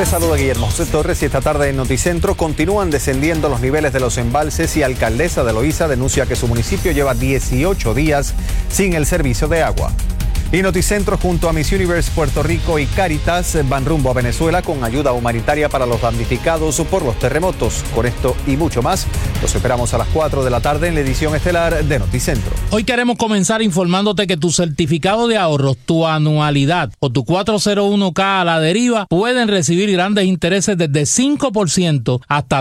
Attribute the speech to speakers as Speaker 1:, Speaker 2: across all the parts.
Speaker 1: Les saluda Guillermo José Torres y esta tarde en Noticentro continúan descendiendo los niveles de los embalses y alcaldesa de Loíza denuncia que su municipio lleva 18 días sin el servicio de agua. Y Noticentro junto a Miss Universe Puerto Rico y Cáritas van rumbo a Venezuela con ayuda humanitaria para los damnificados por los terremotos. Con esto y mucho más, los esperamos a las 4 de la tarde en la edición estelar de Noticentro.
Speaker 2: Hoy queremos comenzar informándote que tu certificado de ahorros, tu anualidad o tu 401k a la deriva pueden recibir grandes intereses desde 5% hasta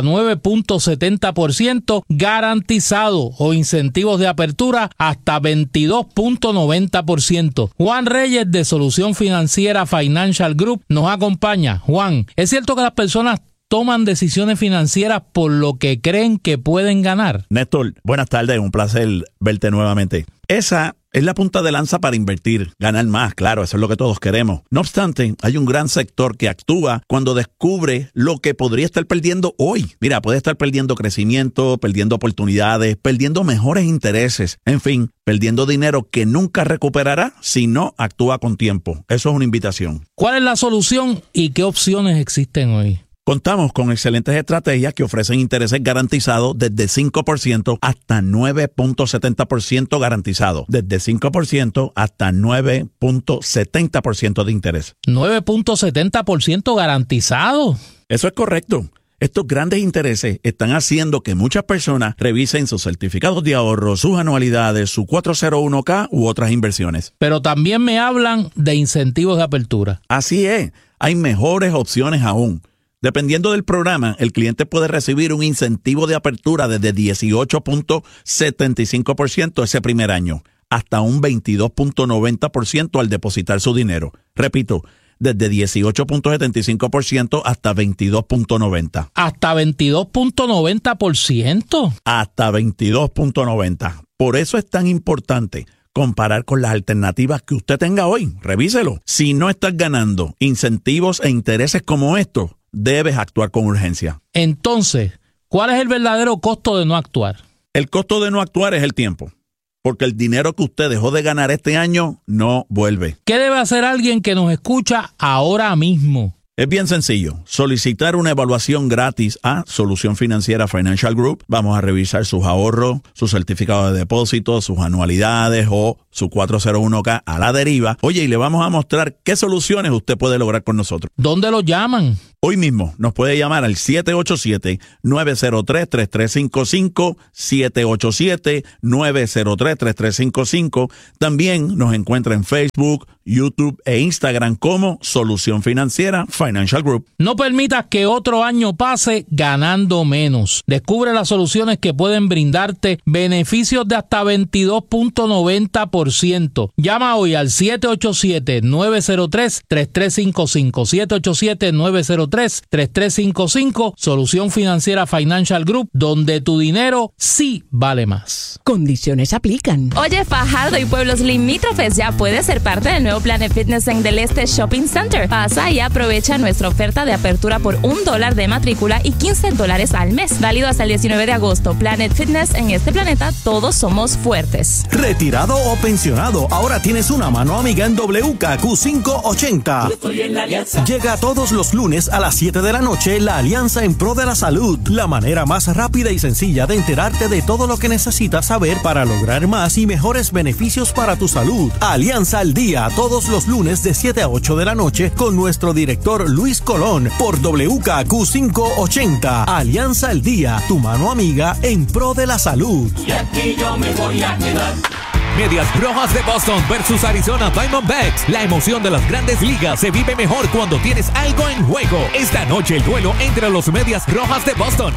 Speaker 2: 9.70% garantizado o incentivos de apertura hasta 22.90%. Juan Reyes de Solución Financiera Financial Group nos acompaña. Juan, ¿es cierto que las personas toman decisiones financieras por lo que creen que pueden ganar?
Speaker 3: Néstor, buenas tardes, un placer verte nuevamente. Esa es la punta de lanza para invertir, ganar más, claro, eso es lo que todos queremos. No obstante, hay un gran sector que actúa cuando descubre lo que podría estar perdiendo hoy. Mira, puede estar perdiendo crecimiento, perdiendo oportunidades, perdiendo mejores intereses, en fin, perdiendo dinero que nunca recuperará si no actúa con tiempo. Eso es una invitación.
Speaker 2: ¿Cuál es la solución y qué opciones existen hoy?
Speaker 3: Contamos con excelentes estrategias que ofrecen intereses garantizados desde 5% hasta 9.70% garantizado. Desde 5% hasta 9.70% de interés.
Speaker 2: 9.70% garantizado.
Speaker 3: Eso es correcto. Estos grandes intereses están haciendo que muchas personas revisen sus certificados de ahorro, sus anualidades, su 401k u otras inversiones.
Speaker 2: Pero también me hablan de incentivos de apertura.
Speaker 3: Así es. Hay mejores opciones aún. Dependiendo del programa, el cliente puede recibir un incentivo de apertura desde 18.75% ese primer año, hasta un 22.90% al depositar su dinero. Repito, desde 18.75% hasta 22.90%.
Speaker 2: ¿Hasta 22.90%?
Speaker 3: Hasta 22.90%. Por eso es tan importante comparar con las alternativas que usted tenga hoy. Revíselo. Si no estás ganando incentivos e intereses como estos, debes actuar con urgencia.
Speaker 2: Entonces, ¿cuál es el verdadero costo de no actuar?
Speaker 3: El costo de no actuar es el tiempo, porque el dinero que usted dejó de ganar este año no vuelve.
Speaker 2: ¿Qué debe hacer alguien que nos escucha ahora mismo?
Speaker 3: Es bien sencillo. Solicitar una evaluación gratis a Solución Financiera Financial Group. Vamos a revisar sus ahorros, sus certificados de depósito, sus anualidades o su 401k a la deriva. Oye, y le vamos a mostrar qué soluciones usted puede lograr con nosotros.
Speaker 2: ¿Dónde lo llaman?
Speaker 3: Hoy mismo nos puede llamar al 787-903-3355, 787-903-3355. También nos encuentra en Facebook, YouTube e Instagram como Solución Financiera Financial Group.
Speaker 2: No permitas que otro año pase ganando menos. Descubre las soluciones que pueden brindarte beneficios de hasta 22.90%. Llama hoy al 787-903-3355, 787-903-3355, Solución Financiera Financial Group, donde tu dinero sí vale más.
Speaker 4: Condiciones aplican.
Speaker 5: Oye, Fajardo y pueblos limítrofes, ya puedes ser parte del nuevo Planet Fitness en Del Este Shopping Center. Pasa y aprovecha nuestra oferta de apertura por $1 de matrícula y $15 al mes. Válido hasta el 19 de agosto. Planet Fitness, en este planeta todos somos fuertes.
Speaker 6: Retirado o pensionado, ahora tienes una mano amiga en WKQ 580.
Speaker 7: Yo estoy en la Alianza.
Speaker 6: Llega todos los lunes a las 7 de la noche la Alianza en Pro de la Salud. La manera más rápida y sencilla de enterarte de todo lo que necesitas saber para lograr más y mejores beneficios para tu salud. Alianza al Día, todos los lunes de 7 a 8 de la noche con nuestro director Luis Colón por WKQ 580. Alianza al Día, tu mano amiga en pro de la salud.
Speaker 7: Y aquí yo me voy a quedar.
Speaker 8: Medias Rojas de Boston versus Arizona Diamondbacks. La emoción de las grandes ligas se vive mejor cuando tienes algo en juego. Esta noche el duelo entre los Medias Rojas de Boston